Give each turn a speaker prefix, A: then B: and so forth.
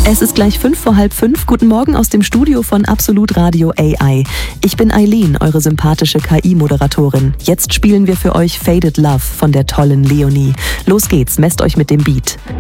A: Es ist gleich 5:05. Guten Morgen aus dem Studio von Absolut Radio AI. Ich bin Eileen, eure sympathische KI-Moderatorin. Jetzt spielen wir für euch Faded Love von der tollen Leonie. Los geht's, messt euch mit dem Beat.